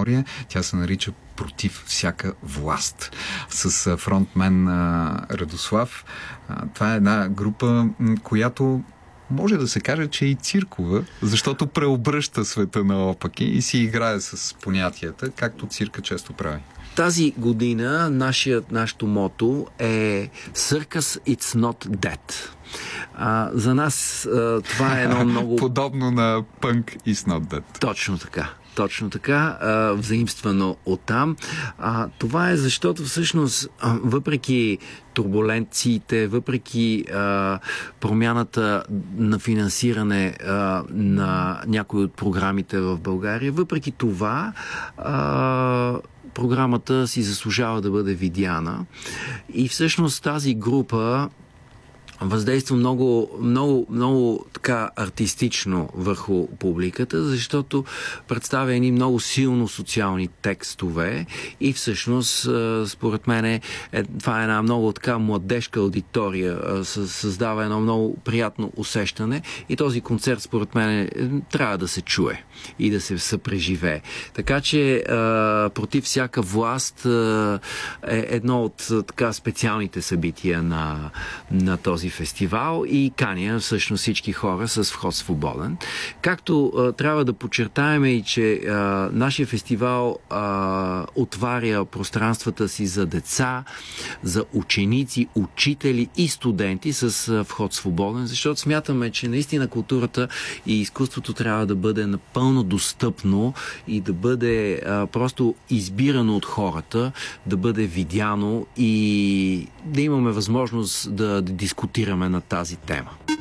аудитория. Тя се нарича "Против всяка власт", с фронтмен Радослав. Това е една група, която може да се каже, че е и циркова, защото преобръща света наопаки и си играе с понятията, както цирка често прави. Тази година нашето мото е Circus It's Not Dead. За нас това е едно много... Подобно на Punk Is Not Dead. Точно така, взаимствано оттам. Това е защото всъщност, въпреки турбуленциите, въпреки промяната на финансиране на някои от програмите в България, въпреки това програмата си заслужава да бъде видяна. И всъщност тази група въздейства много така артистично върху публиката, защото представя едни много силно социални текстове и всъщност, според мен, това е една много така младежка аудитория, създава едно много приятно усещане и този концерт, според мен, трябва да се чуе и да се съпреживее. Така че "Против всяка власт" е едно от така специалните събития на този фестивал и каня всъщност всички хора с вход свободен. Както трябва да подчертаем и, че нашия фестивал отваря пространствата си за деца, за ученици, учители и студенти с вход свободен, защото смятаме, че наистина културата и изкуството трябва да бъде напълно достъпно и да бъде просто избирано от хората, да бъде видяно и да имаме възможност да дискутираме на тази тема.